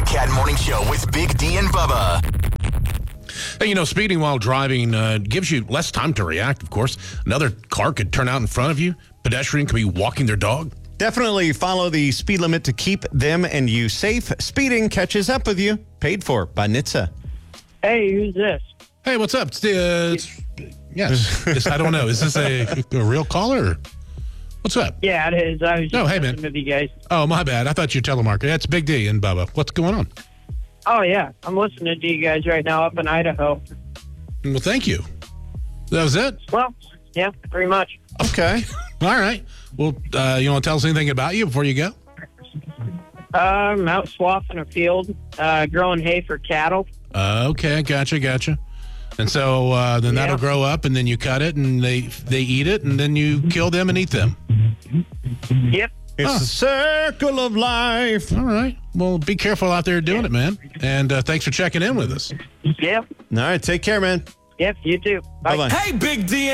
Cat Morning Show with Big D and Bubba. Hey, speeding while driving gives you less time to react, of course. Another car could turn out in front of you. Pedestrian could be walking their dog. Definitely follow the speed limit to keep them and you safe. Speeding catches up with you. Paid for by NHTSA. Hey, who's this? Hey, what's up? Yes. I don't know. Is this a real caller? Or what's up? Yeah, it is. I was just hey, man. with you guys. Oh, my bad. I thought you were telemarketer. That's Big D and Bubba. What's going on? Oh, yeah. I'm listening to you guys right now up in Idaho. Well, thank you. That was it? Well, yeah, pretty much. Okay. All right. Well, you want to tell us anything about you before you go? I'm out swathing a field, growing hay for cattle. Okay, gotcha. And so then that'll grow up, and then you cut it, and they eat it, and then you kill them and eat them. Yep. It's a circle of life. All right. Well, be careful out there doing it, man. And thanks for checking in with us. Yep. All right. Take care, man. Yep, you too. Bye. Bye-bye. Hey, Big D